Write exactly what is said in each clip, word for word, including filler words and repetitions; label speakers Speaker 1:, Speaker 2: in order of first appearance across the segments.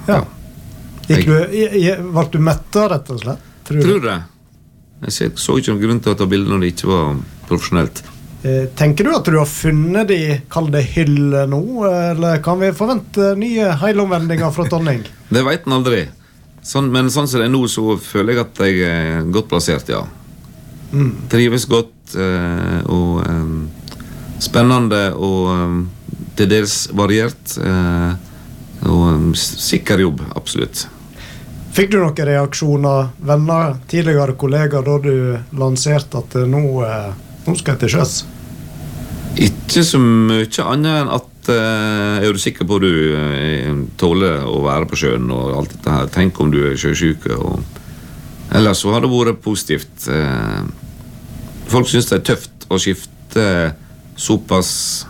Speaker 1: Ja. Gikk du,
Speaker 2: jeg,
Speaker 1: var du mettet rett og slett?
Speaker 2: Tror, tror det. Jeg så ikke noen grunn til å ta bilder når det ikke var profesjonelt.
Speaker 1: Eh, tenker du at du har funnet de, kall det hylle nå, eller kan vi forvente nye heilomvendinger fra Tonning?
Speaker 2: Det vet en aldri. Sånn, men sånn som det er nå, så føler jeg at jeg er godt plassert, ja. Mm. Trives godt, eh, og eh, spennende, og eh, til dels variert, eh, og eh, sikker jobb, absolutt.
Speaker 1: Fikk du noen reaksjoner, venner, tidligere kollegaer, da du lanserte at nå, eh, nå skal jeg til sjøs?
Speaker 2: Ikke så mye annet enn at eh, er du sikker på at du eh, tåler å være på sjøen og alt dette her. Tenk om du er sjøsyke. Og... Ellers så har det vært positivt. Eh, folk synes det er tøft å skifte såpass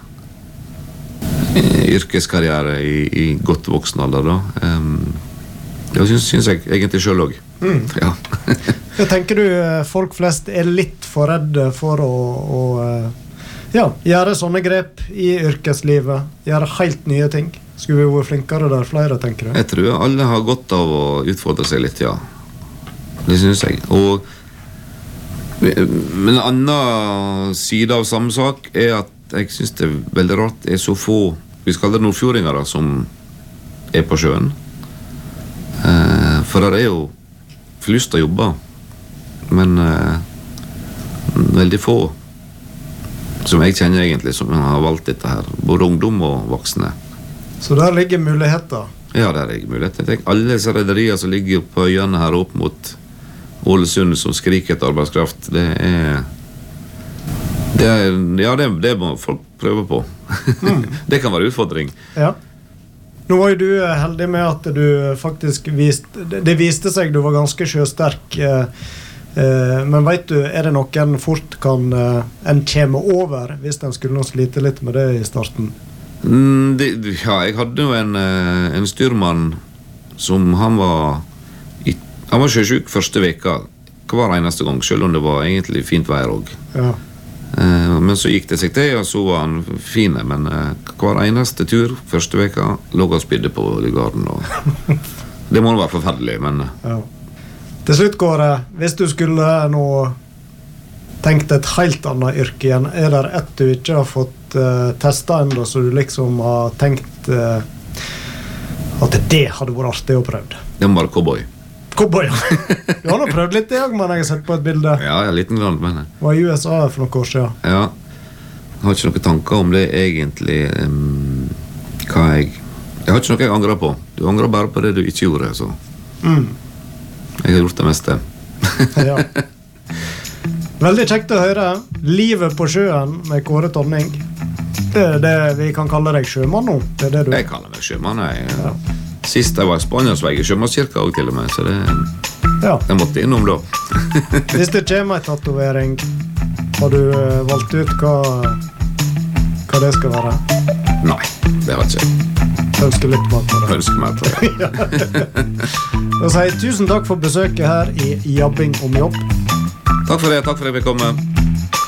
Speaker 2: eh, yrkeskarriere i, i godt voksen alder da. Um, Det synes, synes jeg egentlig selv også. Mm. Ja.
Speaker 1: Jeg tenker du, folk flest er litt for redde for å, å ja, gjøre sånne grep i yrkeslivet, gjøre helt nye ting. Skulle vi vært flinkere der flere, tenker du?
Speaker 2: Jeg tror alle har godt av å utfordre seg litt, ja. Det synes jeg. Og, men en annen side av samme sak er at jeg synes det er veldig rart det er så få, vi skal kalle det nordfjordinger da, som er på sjøen. Uh, for det er jo lyst til å jobbe, men uh, veldig få som jeg kjenner egentlig som har valgt dette her, både ungdom og voksne.
Speaker 1: Så der ligger muligheter?
Speaker 2: Ja, der ligger muligheter. Tenk, alle disse rederier som ligger på øyene her opp mot Ålesund som skriker etter arbeidskraft, det er, det er ja, det, det må folk prøve på. Mm. Det kan være utfordring.
Speaker 1: Ja. Nå var jo du heldig med at du faktisk viste, det viste seg du var ganske sjøsterk, men vet du, er det noen fort kan en kjemme over hvis den skulle nå slite litt med det i starten?
Speaker 2: Mm, det, ja, jeg hadde jo en, en styrmann som han var han var sjøsyk første veka hver eneste gang, selv om det var egentlig fint vær også. Ja. Uh, men så gikk det seg til, og så var han fine, men uh, hver eneste tur første veka lå og spydde på Lygarden, og det må være forferdelig, men uh.
Speaker 1: ja. Til slutt, Kåre, hvis du skulle nå tenkt et helt annet yrke igjen, er det ett du ikke har fått uh, testet enda, så du liksom har tenkt uh, at det hadde vært artig å prøve?
Speaker 2: Det må være cowboy.
Speaker 1: Cowboy, ja. Du har nå prøvd litt det, men jeg har sett på et bilde.
Speaker 2: Ja, jeg er liten grann, men
Speaker 1: var i U S A for noen år siden.
Speaker 2: Ja, jeg har ikke noen tanker om det egentlig, um, hva jeg jeg har ikke noe jeg angrer på. Du angrer bare på det du ikke gjorde, så mm. jeg har gjort det meste.
Speaker 1: Ja. Veldig kjekt å høre. Livet på sjøen med Kåre Tonning. Det er det vi kan kalle deg sjømann nå. Det er det du...
Speaker 2: Jeg kaller meg sjømann, jeg. Ja. Sist jeg var i Spania, så var jeg i Sjømannskirka også til og med, så det, ja. Det måtte jeg innom da.
Speaker 1: Hvis det kommer en tatovering, har du valgt ut hva, hva det skal være?
Speaker 2: Nei, det har jeg ikke.
Speaker 1: Ønsker litt mer på det.
Speaker 2: Ønsker mer på det.
Speaker 1: Ja. Da sier jeg tusen takk for besøket her i Jabbing om jobb.
Speaker 2: Takk for det, takk for det vi kom med.